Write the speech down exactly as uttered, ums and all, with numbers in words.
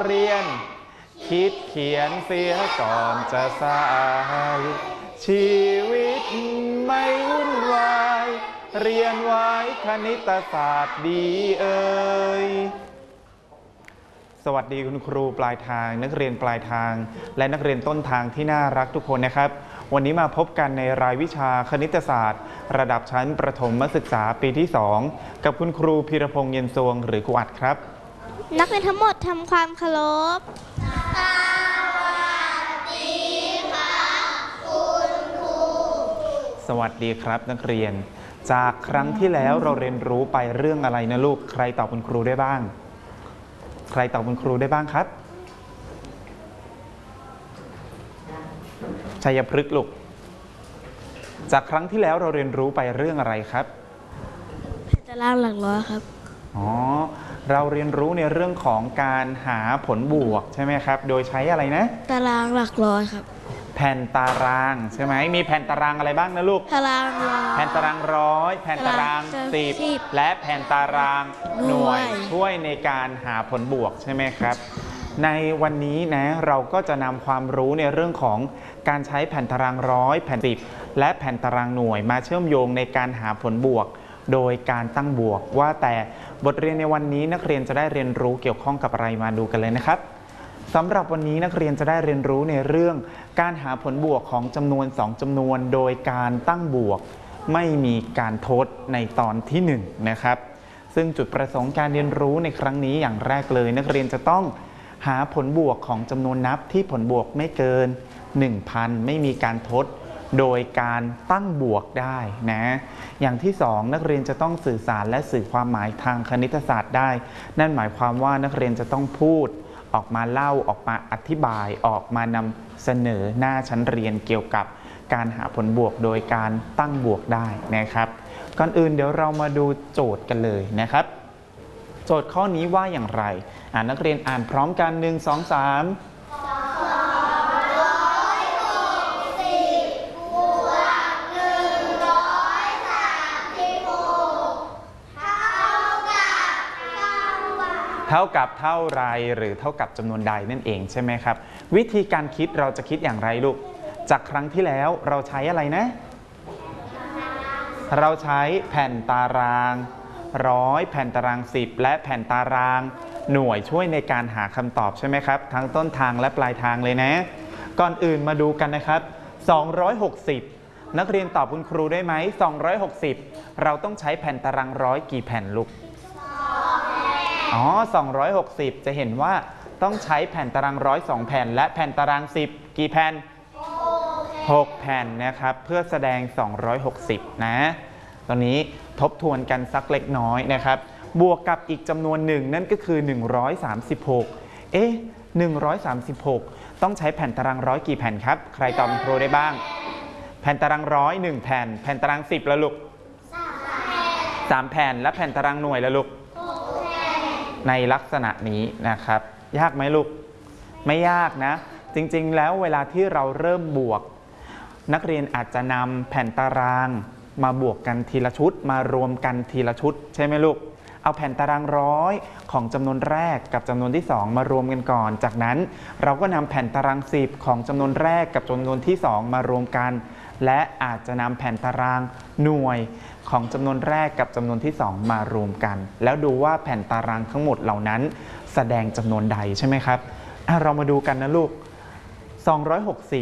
เรียนคิดเขียนเสียก่อนจะสายชีวิตไม่วุ่นวายเรียนไว้คณิตศาสตร์ดีเอ่ยสวัสดีคุณครูปลายทางนักเรียนปลายทางและนักเรียนต้นทางที่น่ารักทุกคนนะครับวันนี้มาพบกันในรายวิชาคณิตศาสตร์ระดับชั้นประถมศึกษาปีที่สองกับคุณครูพีรพงษ์เย็นสวงหรือครูอัดครับนักเรียนทั้งหมดทำความเคารพสวัสดีครับคุณครูสวัสดีครับนักเรียนจากครั้งที่แล้วเราเรียนรู้ไปเรื่องอะไรนะลูกใครตอบคุณครูได้บ้างใครตอบคุณครูได้บ้างครับชัยพฤกษ์ลูกจากครั้งที่แล้วเราเรียนรู้ไปเรื่องอะไรครับแผนตารางหลักร้อยครับอ๋อเราเรียนรู้ในเรื่องของการหาผลบวกใช่ไหมครับโดยใช้อะไรนะตารางหลักร้อยครับแผ่นตารางใช่ไหมมีแผ่นตารางอะไรบ้างนะลูกตารางร้อยแผ่นตารางร้อยแผ่นตารางสิบและแผ่นตารางหน่วยช่วยในการหาผลบวกใช่ไหมครับในวันนี้นะเราก็จะนำความรู้ในเรื่องของการใช้แผ่นตารางร้อยแผ่นสิบและแผ่นตารางหน่วยมาเชื่อมโยงในการหาผลบวกโดยการตั้งบวกว่าแต่บทเรียนในวันนี้นักเรียนจะได้เรียนรู้เกี่ยวข้องกับอะไรมาดูกันเลยนะครับสำหรับวันนี้นักเรียนจะได้เรียนรู้ในเรื่องการหาผลบวกของจำนวนสองจำนวนโดยการตั้งบวกไม่มีการทดในตอนที่หนึ่งนะครับซึ่งจุดประสงค์การเรียนรู้ในครั้งนี้อย่างแรกเลยนักเรียนจะต้องหาผลบวกของจำนวนนับที่ผลบวกไม่เกิน หนึ่งพัน ไม่มีการทดโดยการตั้งบวกได้นะอย่างที่สองนักเรียนจะต้องสื่อสารและสื่อความหมายทางคณิตศาสตร์ได้นั่นหมายความว่านักเรียนจะต้องพูดออกมาเล่าออกมาอธิบายออกมานำเสนอหน้าชั้นเรียนเกี่ยวกับการหาผลบวกโดยการตั้งบวกได้นะครับก่อนอื่นเดี๋ยวเรามาดูโจทย์กันเลยนะครับโจทย์ข้อนี้ว่าอย่างไรอ่านนักเรียนอ่านพร้อมกันหนึ่ง สอง สามเท่ากับเท่าไรหรือเท่ากับจำนวนใดนั่นเองใช่ไหมครับวิธีการคิดเราจะคิดอย่างไรลูกจากครั้งที่แล้วเราใช้อะไรนะเราใช้แผ่นตารางร้อยแผ่นตารางสิบและแผ่นตารางหน่วยช่วยในการหาคำตอบใช่ไหมครับทั้งต้นทางและปลายทางเลยนะก่อนอื่นมาดูกันนะครับสองร้อยหกสิบนักเรียนตอบคุณครูได้ไหมสองร้อยหกสิบเราต้องใช้แผ่นตารางร้อยกี่แผ่นลูกอ๋อสองร้อยหกสิบจะเห็นว่าต้องใช้แผ่นตารางร้อยสองแผ่นและแผ่นตารางสิบกี่แผ่นหกแผ่นนะครับเพื่อแสดงสองร้อยหกสิบนะตอนนี้ทบทวนกันสักเล็กน้อยนะครับบวกกับอีกจำนวนหนึ่งนั่นก็คือหนึ่งร้อยสามสิบหกเอ๊ะหนึ่งร้อยสามสิบหกต้องใช้แผ่นตารางร้อยกี่แผ่นครับใครตอบครูได้บ้างแผ่นตารางร้อยหนึ่งแผ่นแผ่นตารางสิบละลูกสามแผ่นและแผ่นตารางหน่วยละลูกในลักษณะนี้นะครับยากไหมลูกไม่ยากนะจริงๆแล้วเวลาที่เราเริ่มบวกนักเรียนอาจจะนำแผ่นตารางมาบวกกันทีละชุดมารวมกันทีละชุดใช่ไหมลูกเอาแผ่นตารางร้อยของจำนวนแรกกับจำนวนที่สองมารวมกันก่อนจากนั้นเราก็นำแผ่นตารางสิบของจำนวนแรกกับจำนวนที่สองมารวมกันและอาจจะนำแผ่นตารางหน่วยของจำนวนแรกกับจำนวนที่สองมารวมกันแล้วดูว่าแผ่นตารางทั้งหมดเหล่านั้นแสดงจำนวนใดใช่ไหมครับเรามาดูกันนะลูกสองร้อยหกสิบ